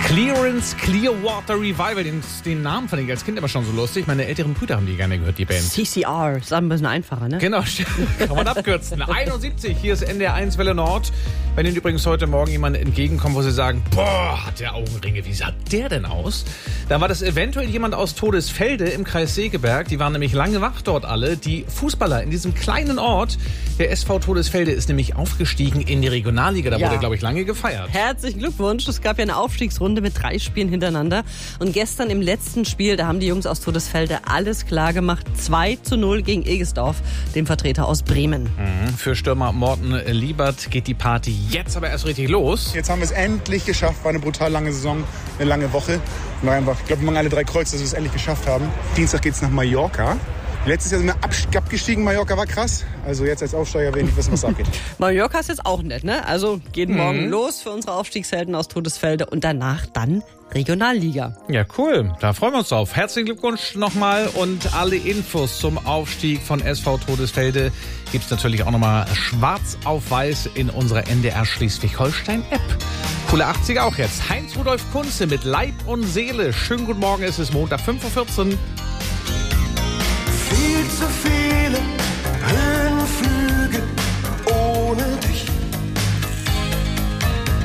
Clearance Clearwater Revival, den Namen fand ich als Kind immer schon so lustig. Meine älteren Brüder haben die gerne gehört, die Band. CCR, ist ein bisschen einfacher, ne? Genau, kann man abkürzen. 71, hier ist NDR 1 Welle Nord. Wenn Ihnen übrigens heute Morgen jemand entgegenkommt, wo Sie sagen, boah, hat der Augenringe, wie sah der denn aus? Dann war das eventuell jemand aus Todesfelde im Kreis Segeberg. Die waren nämlich lange wach dort alle. Die Fußballer in diesem kleinen Ort, der SV Todesfelde, ist nämlich aufgestiegen in die Regionalliga. Da wurde, glaube ich, lange gefeiert. Herzlichen Glückwunsch. Es gab ja eine Aufstiegsrunde mit 3 Spielen hintereinander. Und gestern im letzten Spiel, da haben die Jungs aus Todesfelde alles klar gemacht. 2:0 gegen Egesdorf, dem Vertreter aus Bremen. Für Stürmer Morten Liebert geht die Party jetzt aber erst richtig los. Jetzt haben wir es endlich geschafft. War eine brutal lange Saison, eine lange Woche. Und einfach, ich glaube, wir machen alle 3 Kreuz, dass wir es endlich geschafft haben. Dienstag geht es nach Mallorca. Letztes Jahr sind wir abgestiegen, Mallorca war krass. Also jetzt als Aufsteiger will ich nicht wissen, was abgeht. Mallorca ist jetzt auch nett, ne? Also geht morgen los für unsere Aufstiegshelden aus Todesfelde und danach dann Regionalliga. Ja, cool. Da freuen wir uns drauf. Herzlichen Glückwunsch nochmal und alle Infos zum Aufstieg von SV Todesfelde gibt's natürlich auch nochmal schwarz auf weiß in unserer NDR Schleswig-Holstein-App. Coole 80er auch jetzt. Heinz-Rudolf Kunze mit Leib und Seele. Schönen guten Morgen, es ist Montag, 5:14 Uhr.